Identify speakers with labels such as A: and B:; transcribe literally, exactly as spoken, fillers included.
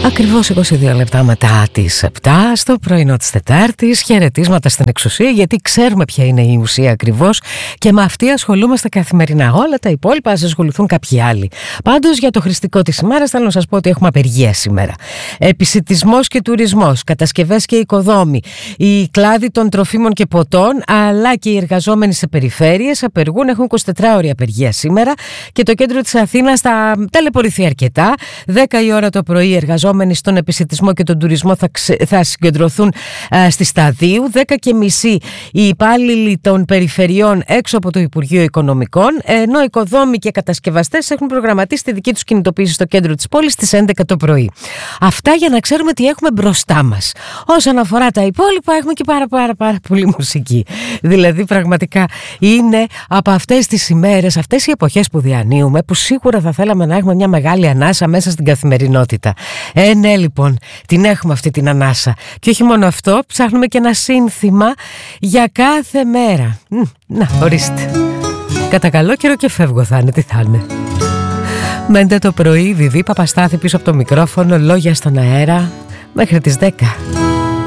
A: Ακριβώς είκοσι δύο λεπτά μετά τις επτά στο πρωινό της Τετάρτης. Χαιρετίσματα στην εξουσία, γιατί ξέρουμε ποια είναι η ουσία ακριβώς και με αυτή ασχολούμαστε καθημερινά. Όλα τα υπόλοιπα ας ασχοληθούν κάποιοι άλλοι. Πάντως για το χρηστικό της ημέρας θέλω να σας πω ότι έχουμε απεργία σήμερα. Επισιτισμός και τουρισμός, κατασκευές και οικοδόμοι, οι κλάδοι των τροφίμων και ποτών αλλά και οι εργαζόμενοι σε περιφέρειες απεργούν, έχουν εικοσιτετράωρη απεργία σήμερα και το κέντρο της Αθήνας θα ταλαιπωρηθεί αρκετά. δέκα η ώρα το πρωί οι εργαζόμενοι στον επισιτισμό και τον τουρισμό θα, ξε, θα συγκεντρωθούν α, στη Σταδίου. δέκα και μισή οι υπάλληλοι των περιφερειών έξω από το Υπουργείο Οικονομικών, ενώ οικοδόμοι και κατασκευαστές έχουν προγραμματίσει τη δική τους κινητοποίηση στο κέντρο της πόλης στις έντεκα το πρωί. Αυτά για να ξέρουμε τι έχουμε μπροστά μας. Όσον αφορά τα υπόλοιπα, έχουμε και πάρα πάρα πάρα πολύ μουσική. Δηλαδή πραγματικά είναι από αυτές τις ημέρες, αυτές οι εποχές που διανύουμε, που σίγουρα θα θέλαμε να έχουμε μια μεγάλη ανάσα μέσα στην καθημερινότητα. Ε, ναι, λοιπόν, την έχουμε αυτή την ανάσα. Και όχι μόνο αυτό, ψάχνουμε και ένα σύνθημα για κάθε μέρα. Μ, να, ορίστε. Κατά καλό καιρό και φεύγω θα είναι, τι θα είναι. Μέντε το πρωί, Βιβί Παπαστάθη πίσω από το μικρόφωνο, λόγια στον αέρα, μέχρι τις δέκα.